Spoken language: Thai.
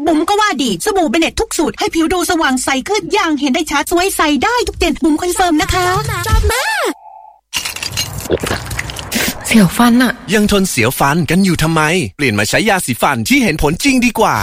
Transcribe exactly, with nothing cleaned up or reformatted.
บุ๋มก็ว่าดีสบู่เบเน็ตทุกสูตรให้ผิวดูสว่างใสขึ้นอย่างเห็นได้ชัดสวยใสได้ทุกเดือนบุ๋มคอนเฟิร์มนะคะเสียวฟันอะยังทนเสียวฟันกันอยู่ทำไมเปลี่ยนมาใช้ยาสีฟันที่เห็นผลจริงดีกว่า